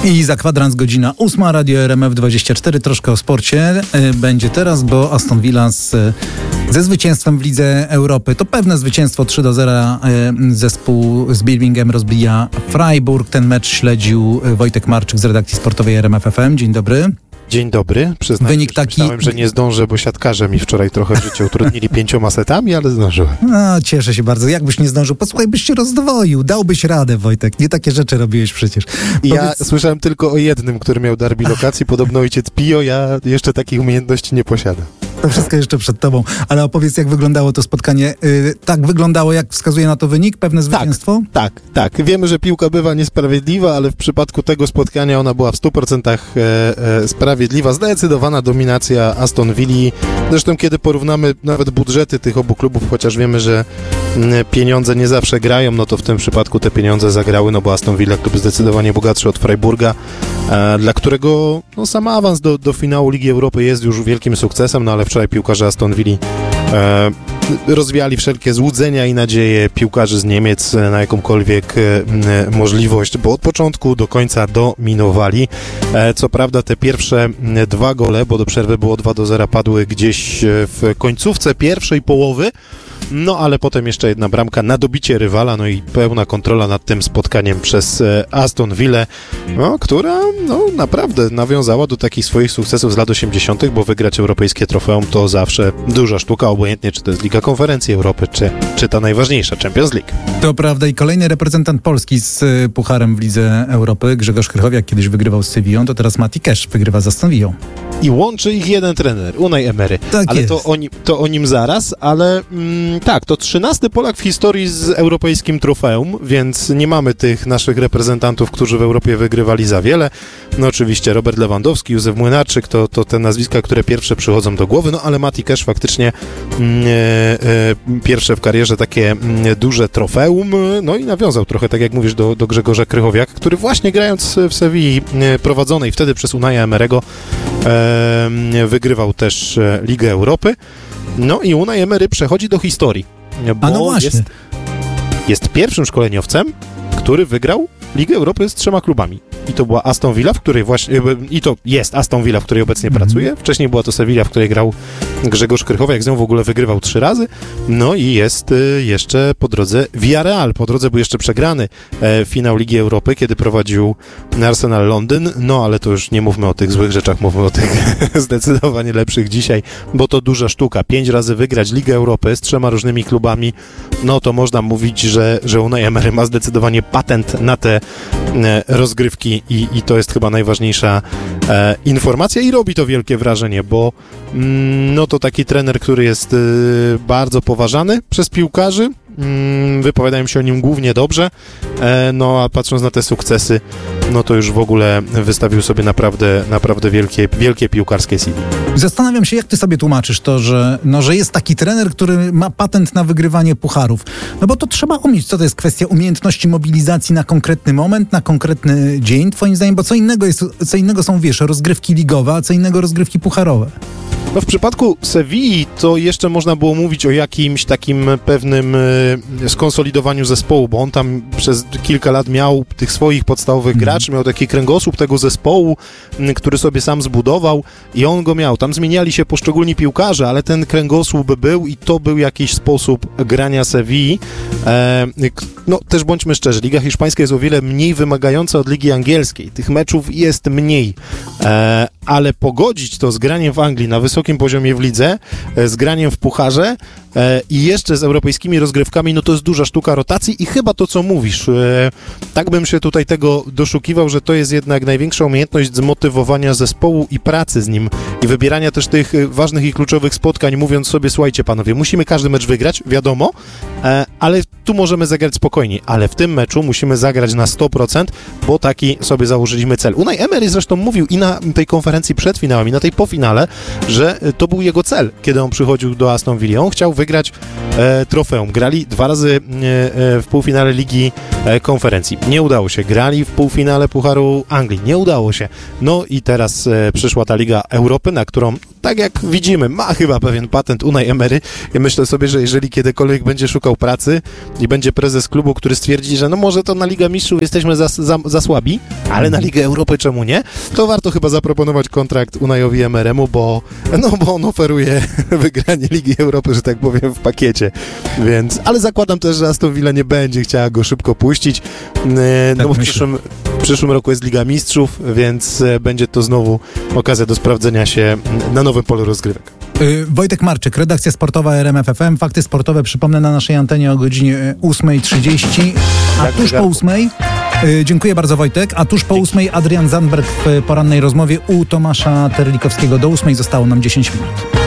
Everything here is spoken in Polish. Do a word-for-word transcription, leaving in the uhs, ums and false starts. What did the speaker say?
I za kwadrans godzina ósma, Radio R M F dwadzieścia cztery, troszkę o sporcie będzie teraz, bo Aston Villa z, ze zwycięstwem w Lidze Europy, to pewne zwycięstwo trzy do zera, zespół z Birmingham rozbija Freiburg. Ten mecz śledził Wojtek Marczyk z redakcji sportowej R M F F M. Dzień dobry. Dzień dobry. Przyznam, Wynik taki... Myślałem, że nie zdążę, bo siatkarze mi wczoraj trochę życie utrudnili pięcioma setami, ale zdążyłem. No, cieszę się bardzo. Jakbyś nie zdążył, posłuchaj, byś się rozdwoił. Dałbyś radę, Wojtek. Nie takie rzeczy robiłeś przecież. Ja Powiedz... słyszałem tylko o jednym, który miał dar bilokacji. Podobno ojciec Pio. Ja jeszcze takich umiejętności nie posiadam. To wszystko jeszcze przed tobą. Ale opowiedz, jak wyglądało to spotkanie. Yy, tak wyglądało, jak wskazuje na to wynik? Pewne zwycięstwo? Tak, tak, tak. Wiemy, że piłka bywa niesprawiedliwa, ale w przypadku tego spotkania ona była w stu procentach e, e, sprawiedliwa. Zdecydowana dominacja Aston Villi. Zresztą kiedy porównamy nawet budżety tych obu klubów, chociaż wiemy, że m, pieniądze nie zawsze grają, no to w tym przypadku te pieniądze zagrały, no bo Aston Villa klub zdecydowanie bogatszy od Freiburga, e, dla którego no, sam awans do, do finału Ligi Europy jest już wielkim sukcesem, no ale wczoraj piłkarze Aston Villi e, rozwiali wszelkie złudzenia i nadzieje piłkarzy z Niemiec na jakąkolwiek e, możliwość, bo od początku do końca dominowali. E, co prawda te pierwsze dwa gole, bo do przerwy było dwa do zera, padły gdzieś w końcówce pierwszej połowy, no ale potem jeszcze jedna bramka na dobicie rywala, no i pełna kontrola nad tym spotkaniem przez Aston Villę, no, która no, naprawdę nawiązała do takich swoich sukcesów z lat osiemdziesiątych, bo wygrać europejskie trofeum to zawsze duża sztuka, obojętnie czy to jest Liga Konferencji Europy, czy, czy ta najważniejsza Champions League. To prawda i kolejny reprezentant Polski z pucharem w Lidze Europy, Grzegorz Krychowiak, kiedyś wygrywał z Sevillą, to teraz Mati Cash wygrywa z Aston Villą. I łączy ich jeden trener, Unai Emery. Tak ale jest. to o, nim, to o nim zaraz, ale mm, tak, to trzynasty Polak w historii z europejskim trofeum, więc nie mamy tych naszych reprezentantów, którzy w Europie wygrywali za wiele. No oczywiście Robert Lewandowski, Józef Młynarczyk, to, to te nazwiska, które pierwsze przychodzą do głowy, no ale Mati Cash faktycznie mm, e, e, pierwsze w karierze takie mm, duże trofeum, no i nawiązał trochę, tak jak mówisz, do, do Grzegorza Krychowiaka, który właśnie grając w Sewilli e, prowadzonej wtedy przez Unaia Emerego e, wygrywał też Ligę Europy. No i Unai Emery przechodzi do historii, bo A no właśnie. Jest, jest pierwszym szkoleniowcem, który wygrał Ligę Europy z trzema klubami. I to była Aston Villa, w której właśnie, i to jest Aston Villa, w której obecnie mm. pracuje. Wcześniej była to Sevilla, w której grał Grzegorz Krychowiak, z nią w ogóle wygrywał trzy razy. No i jest y, jeszcze po drodze Villarreal, po drodze był jeszcze przegrany e, finał Ligi Europy, kiedy prowadził Arsenal Londyn. No ale to już nie mówmy o tych złych rzeczach, mówmy o tych zdecydowanie lepszych dzisiaj, bo to duża sztuka. Pięć razy wygrać Ligę Europy z trzema różnymi klubami, no to można mówić, że, że Unai Emery ma zdecydowanie patent na te e, rozgrywki. I, I to jest chyba najważniejsza e, informacja i robi to wielkie wrażenie, bo mm, no to taki trener, który jest y, bardzo poważany przez piłkarzy, mm, wypowiadają się o nim głównie dobrze, e, no a patrząc na te sukcesy, no to już w ogóle wystawił sobie naprawdę, naprawdę wielkie, wielkie piłkarskie C V. Zastanawiam się, jak ty sobie tłumaczysz to, że, no, że jest taki trener, który ma patent na wygrywanie pucharów. No bo to trzeba umieć, co to jest kwestia umiejętności mobilizacji na konkretny moment, na konkretny dzień, twoim zdaniem, bo co innego jest, co innego są, wiesz, rozgrywki ligowe, a co innego rozgrywki pucharowe. No w przypadku Sewilli to jeszcze można było mówić o jakimś takim pewnym y, skonsolidowaniu zespołu, bo on tam przez kilka lat miał tych swoich podstawowych mm. graczy, miał taki kręgosłup tego zespołu, y, który sobie sam zbudował i on go miał. Tam zmieniali się poszczególni piłkarze, ale ten kręgosłup był i to był jakiś sposób grania Sewilli. E, no też bądźmy szczerzy, Liga Hiszpańska jest o wiele mniej wymagająca od Ligi Angielskiej. Tych meczów jest mniej, e, ale pogodzić to z graniem w Anglii na wysokim poziomie w lidze, z graniem w pucharze e, i jeszcze z europejskimi rozgrywkami, no to jest duża sztuka rotacji i chyba to, co mówisz, e, tak bym się tutaj tego doszukiwał, że to jest jednak największa umiejętność zmotywowania zespołu i pracy z nim i wybierania też tych ważnych i kluczowych spotkań, mówiąc sobie, słuchajcie panowie, musimy każdy mecz wygrać, wiadomo, e, ale tu możemy zagrać spokojnie, ale w tym meczu musimy zagrać na sto procent, bo taki sobie założyliśmy cel. Unai Emery zresztą mówił i na tej konferencji przed finałem, i na tej po finale, że to był jego cel, kiedy on przychodził do Aston Villa. On chciał wygrać e, trofeum. Grali dwa razy e, e, w półfinale Ligi e, Konferencji. Nie udało się. Grali w półfinale Pucharu Anglii. Nie udało się. No i teraz e, przyszła ta Liga Europy, na którą, tak jak widzimy, ma chyba pewien patent Unai Emery. Ja myślę sobie, że jeżeli kiedykolwiek będzie szukał pracy i będzie prezes klubu, który stwierdzi, że no może to na Liga Mistrzów jesteśmy za, za, za słabi, ale na Ligę Europy czemu nie? To warto chyba zaproponować kontrakt Unajowi Emeremu, bo, no, bo on oferuje wygranie Ligi Europy, że tak powiem, w pakiecie. Więc, ale zakładam też, że Aston Villa nie będzie chciała go szybko puścić, no tak bo w przyszłym, w przyszłym roku jest Liga Mistrzów, więc będzie to znowu okazja do sprawdzenia się na nowym polu rozgrywek. Wojtek Marczyk, redakcja sportowa R M F F M. Fakty sportowe, przypomnę, na naszej antenie o godzinie ósma trzydzieści, a Jak tuż po ósmej, dziękuję bardzo Wojtek, a tuż po ósmej Adrian Zandberg w porannej rozmowie u Tomasza Terlikowskiego. Do ósmej zostało nam dziesięć minut.